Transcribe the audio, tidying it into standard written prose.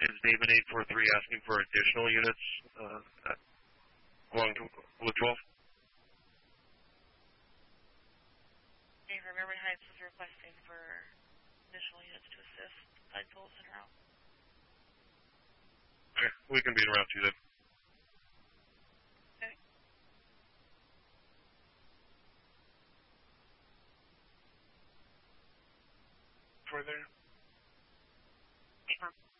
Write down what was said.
is David 843 asking for additional units along with 12? David, Memory Heights is requesting for additional units to assist side poles en route. Okay, we can be in route 2 then. Okay. Further?